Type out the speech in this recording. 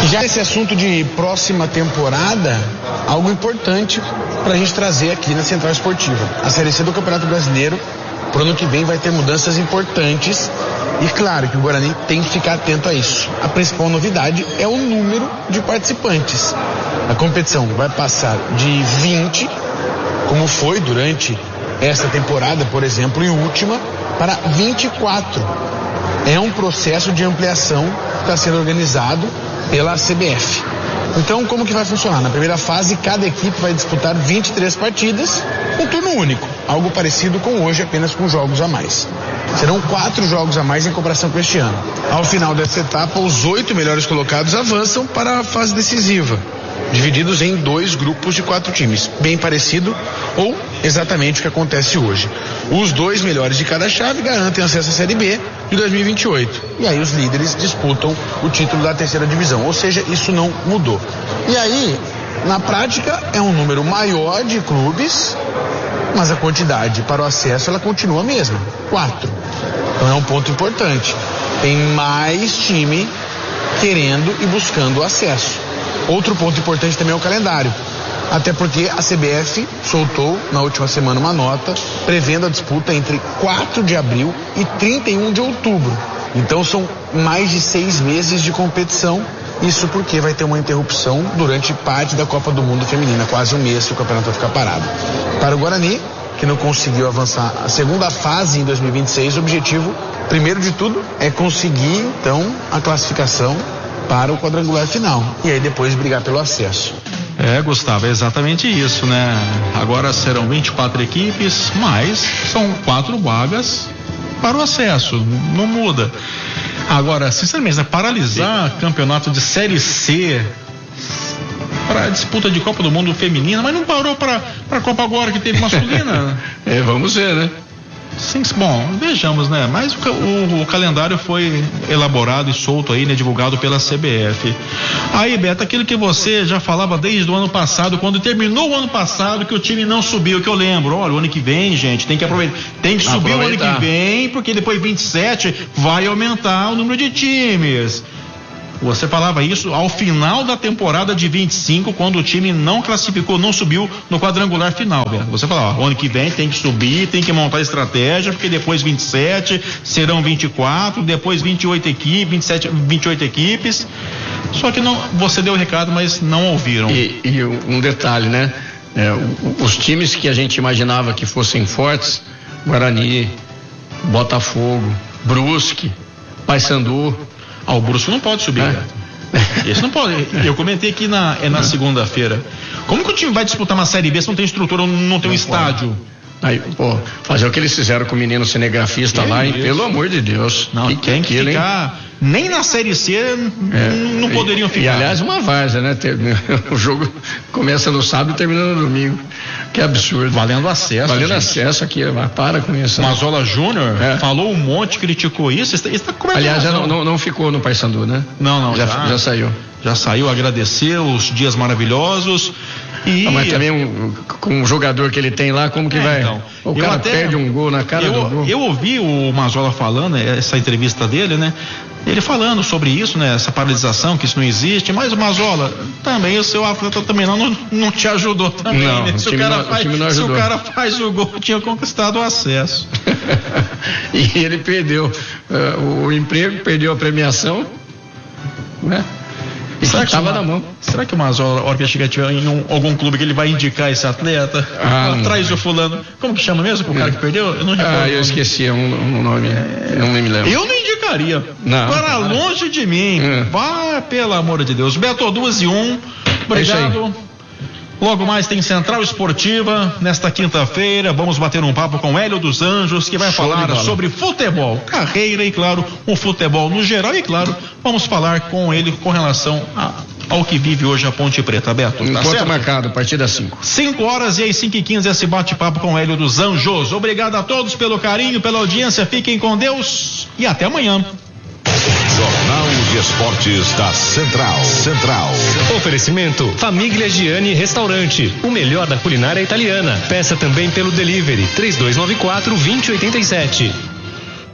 já esse assunto de próxima temporada, algo importante pra gente trazer aqui na Central Esportiva. A Série C do Campeonato Brasileiro, pro ano que vem, vai ter mudanças importantes e claro que o Guarani tem que ficar atento a isso. A principal novidade é o número de participantes. A competição vai passar de 20, como foi durante esta temporada, por exemplo, e última, para 24. É um processo de ampliação que está sendo organizado pela CBF. Então, como que vai funcionar? Na primeira fase, cada equipe vai disputar 23 partidas, um turno único, algo parecido com hoje, apenas com jogos a mais. Serão 4 jogos a mais em comparação com este ano. Ao final dessa etapa, os 8 melhores colocados avançam para a fase decisiva, divididos em 2 grupos de 4 times, bem parecido ou exatamente o que acontece hoje. Os 2 melhores de cada chave garantem acesso à Série B de 2028. E aí os líderes disputam o título da terceira divisão, ou seja, isso não mudou. E aí, na prática, é um número maior de clubes, mas a quantidade para o acesso ela continua a mesma, 4. Então é um ponto importante. Tem mais time querendo e buscando o acesso. Outro ponto importante também é o calendário. Até porque a CBF soltou na última semana uma nota prevendo a disputa entre 4 de abril e 31 de outubro. Então são mais de 6 meses de competição. Isso porque vai ter uma interrupção durante parte da Copa do Mundo Feminina, quase um mês que o campeonato vai ficar parado. Para o Guarani, que não conseguiu avançar a segunda fase em 2026, o objetivo, primeiro de tudo, é conseguir então a classificação para o quadrangular final e aí depois brigar pelo acesso. Gustavo, é exatamente isso, né? Agora serão 24 equipes, mas são 4 vagas para o acesso, não muda. Agora, sinceramente, né, paralisar campeonato de Série C para disputa de Copa do Mundo feminina, mas não parou para a Copa agora que teve masculina. Vamos ver, né? Sim, bom, vejamos, né? Mas o calendário foi elaborado e solto aí, né? Divulgado pela CBF. Aí, Beto, aquilo que você já falava desde o ano passado, quando terminou o ano passado, que o time não subiu, que eu lembro, olha, o ano que vem, gente, tem que aproveitar, tem que subir o ano que vem, porque depois 27 vai aumentar o número de times. Você falava isso ao final da temporada de 25, quando o time não classificou, não subiu no quadrangular final, Beto. Você falava, ano que vem tem que subir, tem que montar estratégia, porque depois 27 serão 24, depois 28 equipes, 28 equipes. Só que não, você deu o recado, mas não ouviram. E um detalhe, né? Os times que a gente imaginava que fossem fortes, Guarani, Botafogo, Brusque, Paysandu. O Brusque não pode subir, Esse não pode. Eu comentei aqui na segunda-feira. Como que o time vai disputar uma Série B se não tem estrutura, não tem um estádio? Aí, fazer o que eles fizeram com o menino cinegrafista lá, hein? Pelo amor de Deus. Não, tem que ficar. Nem na Série C não poderiam ficar. E aliás, uma várzea, né? O jogo começa no sábado e termina no domingo. Que absurdo. Valendo acesso. Valendo acesso aqui, para com isso. Mazola Júnior falou um monte, criticou isso. Aliás, já não ficou no Paysandu, né? Não, já saiu. Já saiu, agradeceu os dias maravilhosos. Mas também com o jogador que ele tem lá, como que vai? Então, o cara perde um gol na cara do gol. Eu ouvi o Mazola falando, essa entrevista dele, né? Ele falando sobre isso, né? Essa paralisação, que isso não existe, mas o Mazola, também o seu atleta também não te ajudou também, não, né? Se o cara faz o gol, tinha conquistado o acesso. E ele perdeu o emprego, perdeu a premiação, né? Estava na mão. Será que o Mazola, a hora que ele chegar em algum clube, que ele vai indicar esse atleta? Atrás do fulano. Como que chama mesmo? O cara que perdeu? Eu não recordo. Eu esqueci um nome. Não me lembro. Eu não indicaria. Para longe de mim. Vá, pelo amor de Deus. Beto, 2-1. Obrigado. Logo mais tem Central Esportiva, nesta quinta-feira, vamos bater um papo com Hélio dos Anjos, que vai falar sobre futebol, carreira e, claro, o futebol no geral e, claro, vamos falar com ele com relação ao que vive hoje a Ponte Preta, Beto. Encontro marcado, a partir das 5. 5 horas e às 5h15 esse bate-papo com Hélio dos Anjos. Obrigado a todos pelo carinho, pela audiência, fiquem com Deus e até amanhã. Jornal de Esportes da Central. Oferecimento Famiglia Gianni Restaurante, o melhor da culinária italiana. Peça também pelo delivery 3294-2087.